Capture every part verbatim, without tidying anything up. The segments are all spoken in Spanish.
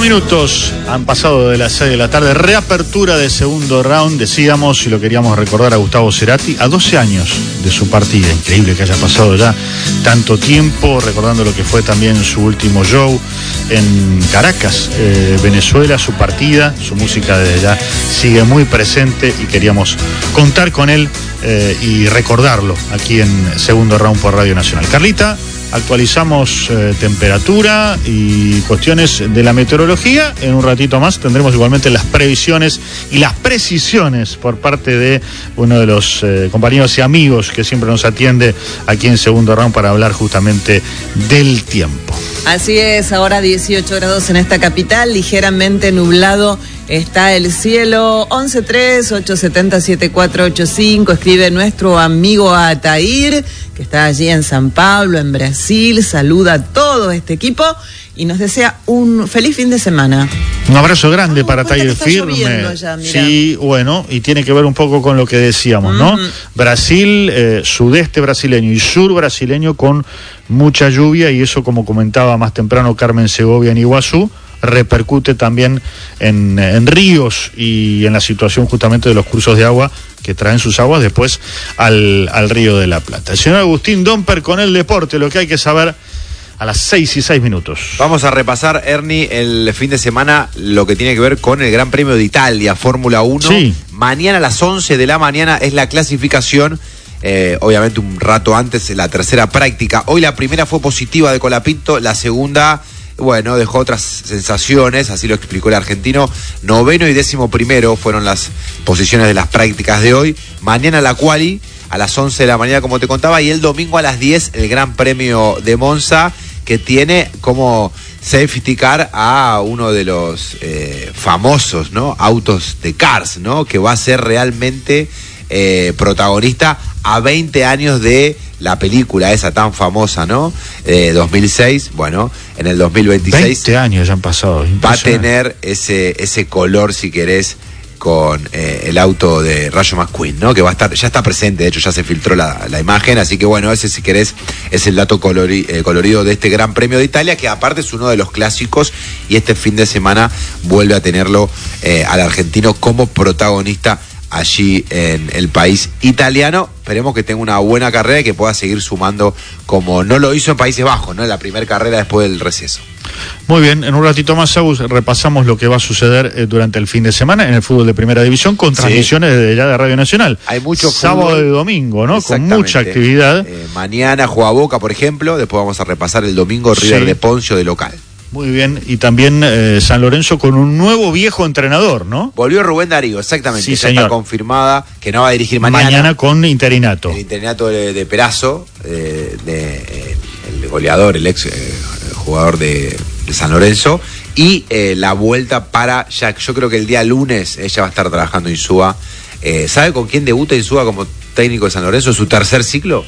minutos han pasado de las seis de la tarde. Reapertura de segundo round. Decíamos, y lo queríamos recordar, a Gustavo Cerati, a doce años de su partida. Increíble que haya pasado ya tanto tiempo, recordando lo que fue también su último show en Caracas, eh, Venezuela, su partida, su música desde allá sigue muy presente y queríamos contar con él eh, y recordarlo aquí en Segundo Round por Radio Nacional. Carlita, actualizamos eh, temperatura y cuestiones de la meteorología. En un ratito más tendremos igualmente las previsiones y las precisiones por parte de uno de los eh, compañeros y amigos que siempre nos atiende aquí en Segundo Round para hablar justamente del tiempo. Así es, ahora dieciocho grados en esta capital, ligeramente nublado está el cielo. Once tres, ocho siete cero, siete cuatro ocho cinco, escribe nuestro amigo Atair, que está allí en San Pablo, en Brasil. Saluda a todo este equipo y nos desea un feliz fin de semana. Un abrazo grande oh, para Atair, firme. Ya, sí, bueno, y tiene que ver un poco con lo que decíamos, ¿no? Mm. Brasil, eh, sudeste brasileño y sur brasileño con mucha lluvia, y eso, como comentaba más temprano Carmen Segovia en Iguazú, repercute también en, en ríos y en la situación justamente de los cursos de agua que traen sus aguas después al, al Río de la Plata. El señor Agustín Domper con el deporte, lo que hay que saber a las seis y seis minutos. Vamos a repasar, Ernie, el fin de semana, lo que tiene que ver con el Gran Premio de Italia, Fórmula uno. Sí. Mañana a las once de la mañana es la clasificación. Eh, obviamente un rato antes la tercera práctica. Hoy la primera fue positiva de Colapinto, la segunda, bueno, dejó otras sensaciones, así lo explicó el argentino. Noveno y décimo primero fueron las posiciones de las prácticas de hoy. Mañana la quali a las once de la mañana, como te contaba, y el domingo a las diez el Gran Premio de Monza, que tiene como safety car a uno de los eh, famosos, ¿no?, autos de Cars, ¿no?, que va a ser realmente eh, protagonista a veinte años de la película esa tan famosa, ¿no?, eh, dos mil seis. Bueno, en el dos mil veintiséis veinte años ya han pasado. Va a tener ese, ese color, si querés, con eh, el auto de Rayo McQueen, ¿no?, que va a estar, ya está presente, de hecho ya se filtró la, la imagen, así que bueno, ese, si querés, es el dato colori, eh, colorido de este Gran Premio de Italia, que aparte es uno de los clásicos, y este fin de semana vuelve a tenerlo eh, al argentino como protagonista allí en el país italiano. Esperemos que tenga una buena carrera y que pueda seguir sumando como no lo hizo en Países Bajos, ¿no?, en la primera carrera después del receso. Muy bien, en un ratito más, Agus, repasamos lo que va a suceder eh, durante el fin de semana en el fútbol de Primera División, con sí. transmisiones desde ya de Radio Nacional. Hay mucho sábado fútbol, y domingo, ¿no?, con mucha actividad. Eh, mañana juega Boca, por ejemplo, después vamos a repasar el domingo River sí. de Poncio de local. Muy bien, y también eh, San Lorenzo con un nuevo viejo entrenador, ¿no? Volvió Rubén Darío, exactamente. Sí, ya señor. Está confirmada que no va a dirigir mañana. Mañana con interinato. El interinato de, de Perazo, eh, de, eh, el goleador, el ex eh, jugador de, de San Lorenzo. Y eh, la vuelta para Jack. Yo creo que el día lunes ella va a estar trabajando en Insúa. Eh, ¿Sabe con quién debuta Insúa como técnico de San Lorenzo? ¿Su tercer ciclo?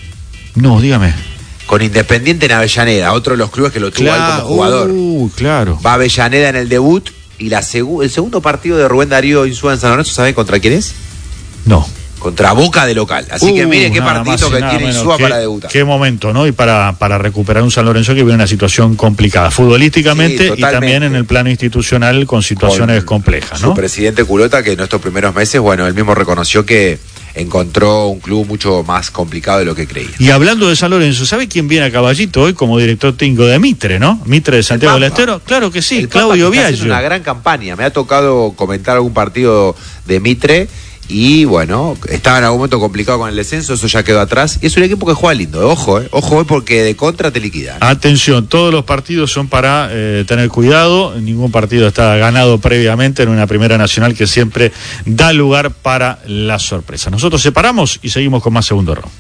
No, dígame. Con Independiente en Avellaneda, otro de los clubes que lo tuvo claro, él como jugador. Uh, claro. Va a Avellaneda en el debut, y la segu- el segundo partido de Rubén Darío Insúa en San Lorenzo, ¿saben contra quién es? No. Contra Boca de local. Así uh, que miren qué partidito que tiene Insúa para debutar. Qué momento, ¿no? Y para, para recuperar un San Lorenzo que vive una situación complicada, futbolísticamente, sí, y también en el plano institucional con situaciones con complejas, ¿no? Su presidente Culota, que en estos primeros meses, bueno, él mismo reconoció que encontró un club mucho más complicado de lo que creía. Y hablando de San Lorenzo, ¿sabe quién viene a caballito hoy como director técnico de Mitre, no? Mitre de Santiago del Estero. Claro que sí, el Claudio Viallo. Está haciendo una gran campaña. Me ha tocado comentar algún partido de Mitre y bueno, estaba en algún momento complicado con el descenso, eso ya quedó atrás. Y es un equipo que juega lindo, ojo, eh. ojo hoy porque de contra te liquidan. Atención, todos los partidos son para eh, tener cuidado, ningún partido está ganado previamente en una Primera Nacional que siempre da lugar para la sorpresa. Nosotros separamos y seguimos con más Segundo Round.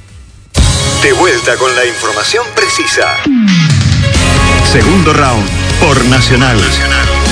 De vuelta con la información precisa. Segundo Round por Nacional. Nacional.